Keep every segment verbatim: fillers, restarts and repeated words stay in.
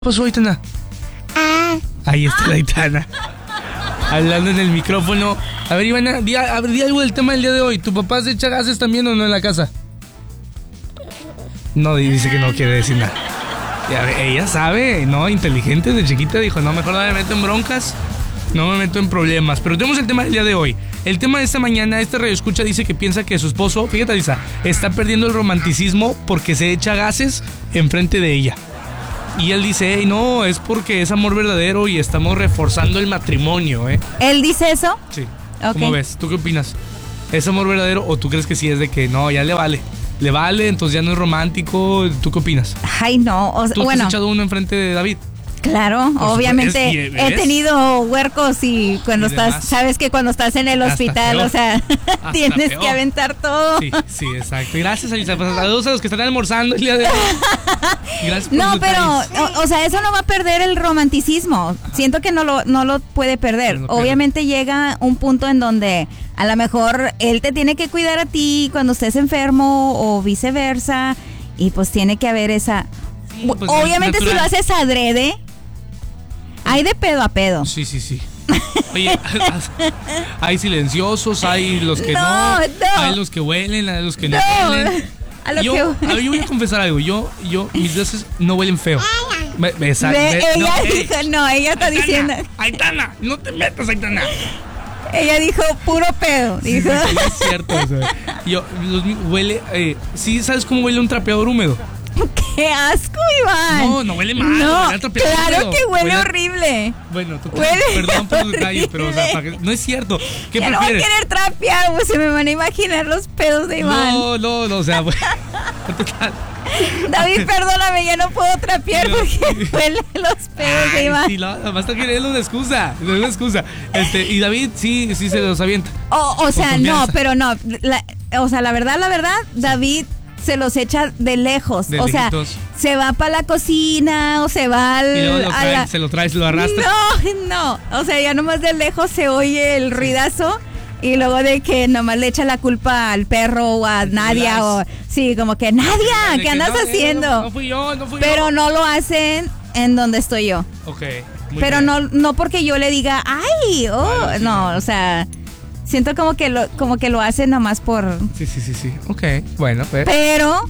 ¿Qué pasó, Aitana? Ah. Ahí está la Aitana. Hablando en el micrófono. A ver, Ivana, di, a, di algo del tema del día de hoy. ¿Tu papá se echa gases también o no en la casa? No, dice que no quiere decir nada. Ya, ella sabe, ¿no? Inteligente de chiquita. Dijo, no, mejor no me meto en broncas. No me meto en problemas. Pero tenemos el tema del día de hoy. El tema de esta mañana, este radioescucha dice que piensa que su esposo, fíjate, Lisa, está perdiendo el romanticismo porque se echa gases enfrente de ella. Y él dice, hey, no, es porque es amor verdadero y estamos reforzando el matrimonio, ¿eh? ¿Él dice eso? Sí. Okay. ¿Cómo ves? ¿Tú qué opinas? ¿Es amor verdadero o tú crees que sí es de que no, ya le vale? ¿Le vale? Entonces ya no es romántico. ¿Tú qué opinas? Ay, no. O, ¿Tú bueno, has echado uno enfrente de David? Claro, Pues, obviamente es, he tenido huercos y cuando y estás, demás. sabes que cuando estás en el Hasta hospital, peor. o sea, Hasta tienes peor. que aventar todo. Sí, sí, exacto. Gracias, Alisa. Pues, saludos a los que están almorzando el día de hoy. Gracias por No, los pero, detalles. o, o sea, eso no va a perder el romanticismo. Siento que no lo, no lo puede perder. Pero no pierde. Obviamente llega un punto en donde a lo mejor él te tiene que cuidar a ti cuando estés enfermo o viceversa. Y pues tiene que haber esa... Sí, pues, Obviamente natural. si lo haces adrede, hay de pedo a pedo. Sí, sí, sí. Oye, hay silenciosos, hay los que no, No, no. hay los que huelen, hay los que no, No, huelen. a lo yo, que- a ver, yo voy a confesar algo. Yo, yo, mis gases no huelen feo. Me, me, sa- Ve, me- ella no, ey, dijo, no, ella está Aitana, diciendo, Aitana, no te metas, Aitana. ella dijo puro pedo, Sí, dijo. sí, sí, es cierto. O sea, yo, los, huele, eh, ¿sí sabes cómo huele un trapeador húmedo? ¡Qué asco, Iván! No, no huele mal, No, huele a trapeador claro húmedo. que huele, Huele- horrible. Bueno, tú, Huele perdón por los detalles, pero o sea, horrible. para que- no es cierto. ¿Qué Ya no voy a prefieres? querer trapear, pues se me van a imaginar los pedos de Iván. No, no, no, o sea, bueno, total. David, perdóname, ya no puedo trapear No, porque sí. huelen los pedos de Ay, Iván. sí, no, nada más está queriendo una excusa, es una excusa. Este, y David sí, sí se los avienta. O, o sea, Con no, confianza. pero no. La- o sea, la verdad, la verdad, David se los echa de lejos. De o sea, lejitos. se va para la cocina o se va al. Y luego lo a trae, la- se lo trae, se lo arrastra. No, no. O sea, ya nomás de lejos se oye el ruidazo. Y luego de que nomás le echa la culpa al perro o a Nadia o... Sí, como que, Nadia, De ¿qué que andas no, no, haciendo? No, no fui yo, no fui Pero yo. no lo hacen en donde estoy yo. Ok, muy Pero bien. no, no porque yo le diga, ay, oh, Vale, sí, no, no. o sea, siento como que lo, como que lo hacen nomás por... Sí, sí, sí, sí. Ok, bueno, pues. Pero,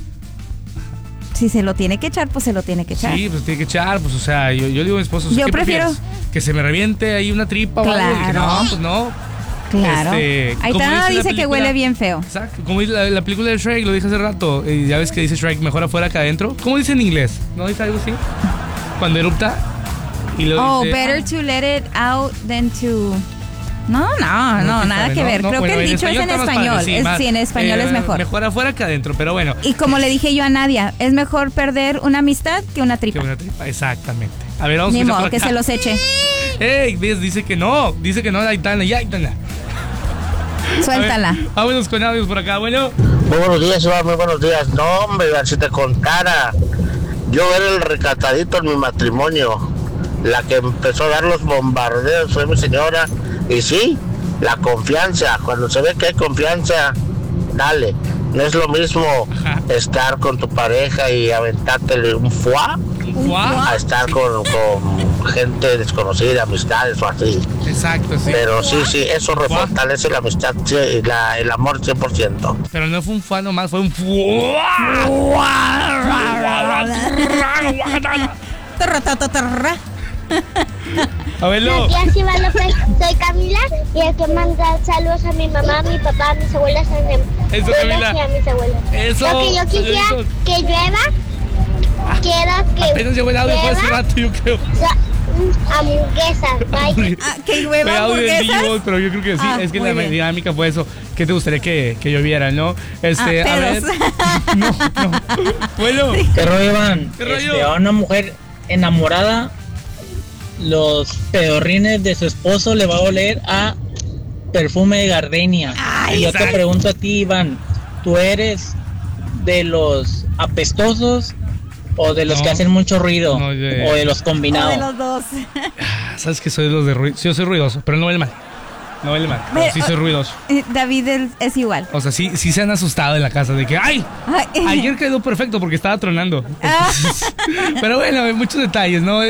si se lo tiene que echar, pues se lo tiene que echar. Sí, pues tiene que echar, pues, o sea, yo, yo digo a mi esposo, Yo ¿qué prefiero- prefieres? Que se me reviente ahí una tripa o algo. Y que Claro. no, pues no. Claro. Este, Ahí como está, dice la dice que película- huele bien feo. Exacto, como dice la, la película de Shrek, lo dije hace rato, y ya ves que dice Shrek, mejor afuera que adentro. ¿Cómo dice en inglés? ¿No dice algo así? Cuando erupta y lo Oh, dice, better to let it out than to... No, no, no, quién nada sabe, que ¿no? ver. No, Creo bueno, que el dicho es en está más padre, español. sí, Es- más, sí, en español eh, es mejor. Mejor afuera que adentro, pero bueno. Y como le dije yo a Nadia, es mejor perder una amistad que una Qué tripa. buena tripa, exactamente. A ver, vamos a Ni escuchar modo, por que acá. se los eche. Ey, ves, dice que no, dice que no, Aitana, ya, Aitana. Suéltala. A ver, vámonos con audios por acá, bueno. Muy buenos días, Iván, muy buenos días. No, hombre, Iván, si te contara, yo era el recatadito en mi matrimonio. La que empezó a dar los bombardeos fue mi señora. Y sí, la confianza. Cuando se ve que hay confianza, dale. No es lo mismo Ajá. estar con tu pareja y aventártele un fuá Guau. a estar con, con gente desconocida, amistades o así. Exacto, sí. Pero sí, sí, eso refortalece la amistad, sí, la- el amor cien por ciento. Pero no fue un fan nomás, fue un fuá. Tarra, tarra, tarra. A verlo. Buenos días, Iván López. Soy Camila y el que manda saludos a mi mamá, a mi papá, a mis abuelas, a mis Eso, abuelos Camila. y a mis abuelos. Eso, Lo que yo quisiera eso. que llueva, quiero que Apenas llegó el audio fue hace llueva rato, yo creo. sa- mm, hamburguesas. Bye. Ah, que Fue llueva audio en hamburguesas. vivo, pero yo creo que sí. Ah, es que muy la bien. dinámica fue eso. ¿Qué te gustaría que, que lloviera, no? Este, Ah, a ver. pedos. No, no. Bueno, ¿Qué rollo, Iván? ¿Qué rollo? Este, a una mujer enamorada, los pedorrines de su esposo le va a oler a perfume de gardenia. Ay, y yo te exacto. pregunto a ti, Iván, ¿tú eres de los apestosos o de los No. que hacen mucho ruido? No, de- ¿O de los O combinados? de los dos. sabes que soy de los de ruido. Sí, yo soy ruidoso, pero no huele mal. No huele mal, pero Ve- sí soy ruidoso. Eh, David es, es igual. O sea, sí, sí se han asustado en la casa de que, ¡ay! Ay, Ayer quedó perfecto porque estaba tronando. Ah. Pero bueno, muchos detalles, ¿no?